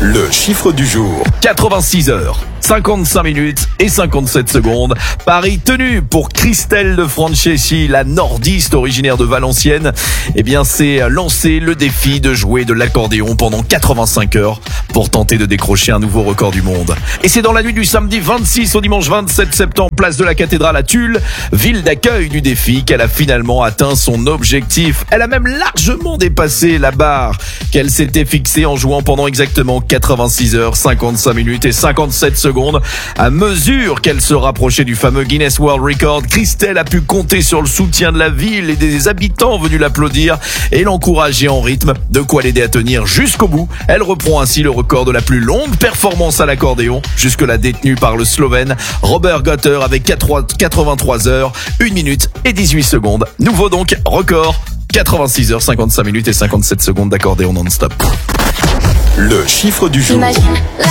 Le chiffre du jour. 86 heures, 55 minutes et 57 secondes. Pari tenu pour Christelle de Franceschi, la nordiste originaire de Valenciennes. Eh bien, c'est lancer le défi de jouer de l'accordéon pendant 85 heures pour tenter de décrocher un nouveau record du monde. Et c'est dans la nuit du samedi 26 au dimanche 27 septembre, place de la Cathédrale à Tulle, ville d'accueil du défi, qu'elle a finalement atteint son objectif. Elle a même largement dépassé la barre qu'elle s'était fixée en jouant pendant exactement 86 heures, 55 minutes et 57 secondes. À mesure qu'elle se rapprochait du fameux Guinness World Record, Christelle a pu compter sur le soutien de la ville et des habitants venus l'applaudir et l'encourager en rythme, de quoi l'aider à tenir jusqu'au bout. Elle reprend ainsi le record de la plus longue performance à l'accordéon, jusque-là détenue par le Slovène Robert Götter avec 83 heures, 1 minute et 18 secondes. Nouveau donc record, 86 heures, 55 minutes et 57 secondes d'accordéon non-stop. Le chiffre du jour. Imagine